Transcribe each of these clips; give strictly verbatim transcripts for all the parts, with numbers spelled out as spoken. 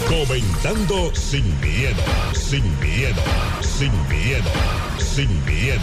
Comentando sin miedo, sin miedo, sin miedo, sin miedo.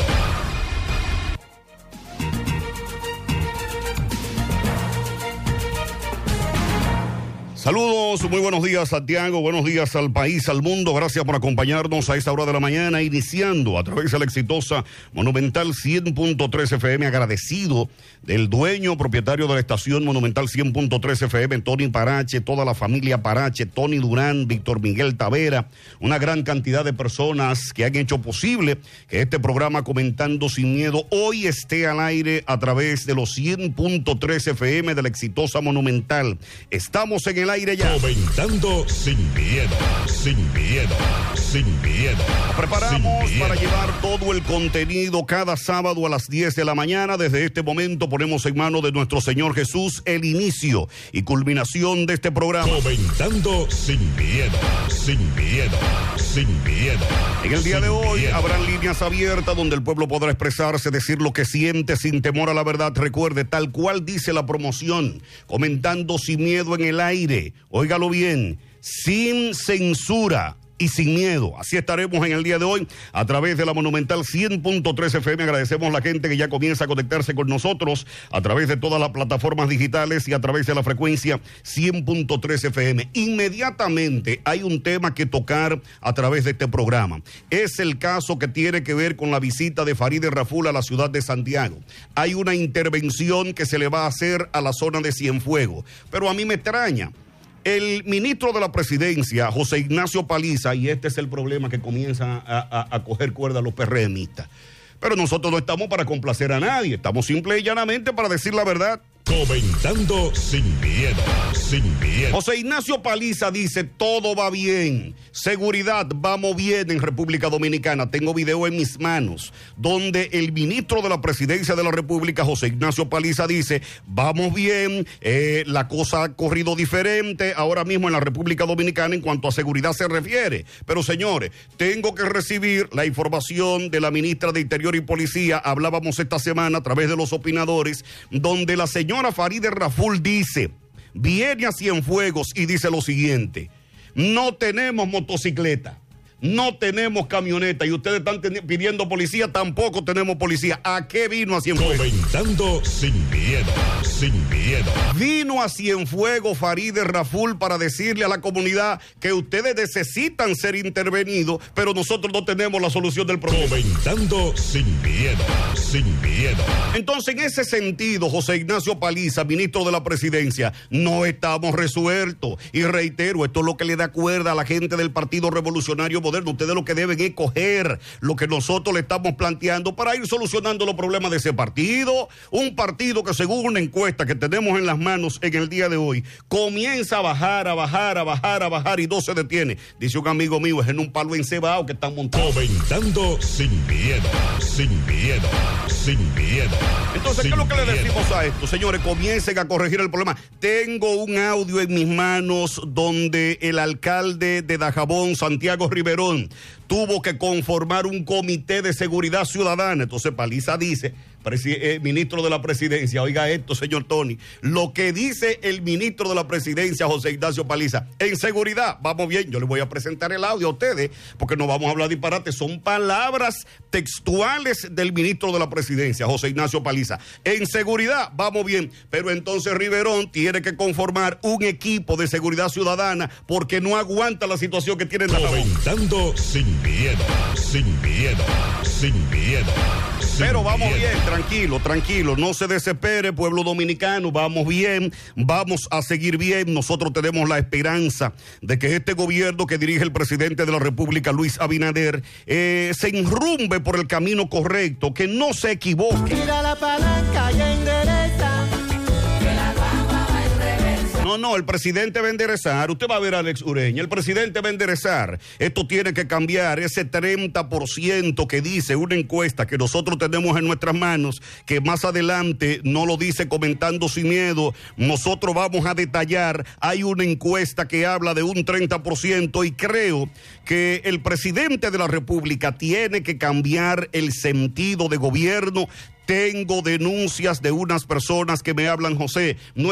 Saludos, muy buenos días Santiago, buenos días al país, al mundo, gracias por acompañarnos a esta hora de la mañana, iniciando a través de la exitosa Monumental cien punto tres F M, agradecido del dueño, propietario de la estación Monumental cien punto tres F M, Tony Parache, toda la familia Parache, Tony Durán, Víctor Miguel Tavera, una gran cantidad de personas que han hecho posible que este programa Comentando Sin Miedo hoy esté al aire a través de los cien punto tres F M de la exitosa Monumental. Estamos en el aire ya. Comentando sin miedo, sin miedo, sin miedo. Nos preparamos sin miedo para llevar todo el contenido cada sábado a las diez de la mañana. Desde este momento ponemos en manos de nuestro Señor Jesús el inicio y culminación de este programa. Comentando sin miedo, sin miedo, sin miedo. En el día de hoy miedo habrán líneas abiertas donde el pueblo podrá expresarse, decir lo que siente sin temor a la verdad. Recuerde, tal cual dice la promoción, Comentando sin miedo en el aire. Óigalo bien, sin censura y sin miedo. Así estaremos en el día de hoy a través de la Monumental cien punto tres F M. Agradecemos a la gente que ya comienza a conectarse con nosotros a través de todas las plataformas digitales y a través de la frecuencia cien punto tres F M. Inmediatamente hay un tema que tocar a través de este programa. Es el caso que tiene que ver con la visita de Farideh Raful a la ciudad de Santiago. Hay una intervención que se le va a hacer a la zona de Cienfuegos, pero a mí me extraña. El ministro de la Presidencia, José Ignacio Paliza, y este es el problema que comienza a, a, a coger cuerda a los PRMistas. Pero nosotros no estamos para complacer a nadie, estamos simple y llanamente para decir la verdad. Comentando sin miedo, sin miedo. José Ignacio Paliza dice, todo va bien, seguridad, vamos bien en República Dominicana. Tengo video en mis manos, donde el ministro de la Presidencia de la República, José Ignacio Paliza, dice, vamos bien, eh, la cosa ha corrido diferente ahora mismo en la República Dominicana en cuanto a seguridad se refiere. Pero señores, tengo que recibir la información de la ministra de Interior y Policía, hablábamos esta semana a través de los opinadores, donde la señora Farideh Raful dice, viene a Cienfuegos y dice lo siguiente, no tenemos motocicleta, no tenemos camioneta y ustedes están pidiendo policía, tampoco tenemos policía. ¿A qué vino a Cienfuegos? Comentando sin miedo, sin miedo. Vino a Cienfuegos Farideh Raful para decirle a la comunidad que ustedes necesitan ser intervenidos, pero nosotros no tenemos la solución del problema. Comentando sin miedo, sin miedo. Entonces, en ese sentido, José Ignacio Paliza, ministro de la Presidencia, no estamos resueltos. Y reitero, esto es lo que le da cuerda a la gente del Partido Revolucionario Moderno. Ustedes lo que deben es coger lo que nosotros le estamos planteando para ir solucionando los problemas de ese partido. Un partido que, según una encuesta que tenemos en las manos en el día de hoy, comienza a bajar, a bajar, a bajar, a bajar y no se detiene. Dice un amigo mío, es en un palo encebado que están montados. Comentando sin miedo, sin miedo, sin miedo. Entonces, sin ¿qué es lo que miedo le decimos a esto? Señores, comiencen a corregir el problema. Tengo un audio en mis manos donde el alcalde de Dajabón, Santiago Riverón, tuvo que conformar un comité de seguridad ciudadana. Entonces Paliza dice, eh, ministro de la Presidencia, oiga esto, señor Tony, lo que dice el ministro de la Presidencia, José Ignacio Paliza, en seguridad, vamos bien, yo les voy a presentar el audio a ustedes, porque no vamos a hablar disparate, son palabras textuales del ministro de la Presidencia, José Ignacio Paliza. En seguridad, vamos bien, pero entonces Riverón tiene que conformar un equipo de seguridad ciudadana porque no aguanta la situación que tienen. Comentando sin miedo, sin miedo, sin miedo. Pero vamos bien, tranquilo, tranquilo, no se desespere, pueblo dominicano, vamos bien, vamos a seguir bien. Nosotros tenemos la esperanza de que este gobierno que dirige el presidente de la República, Luis Abinader, eh, se enrumbe por el camino correcto, que no se equivoque. Tira la palanca y endereza, que la guagua va en reversa. No, no, el presidente va a enderezar. Usted va a ver a Alex Ureña. El presidente va a enderezar. Esto tiene que cambiar. Ese treinta por ciento que dice una encuesta que nosotros tenemos en nuestras manos, que más adelante no lo dice Comentando Sin Miedo, nosotros vamos a detallar. Hay una encuesta que habla de un treinta por ciento y creo que el presidente de la República tiene que cambiar el sentido de gobierno. Tengo denuncias de unas personas que me hablan, José, no